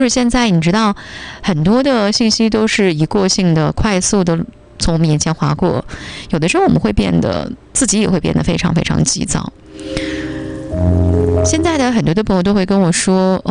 就是现在你知道，很多的信息都是一过性的、快速的从我们眼前划过，有的时候我们会变得自己也会变得非常非常急躁。现在的很多的朋友都会跟我说，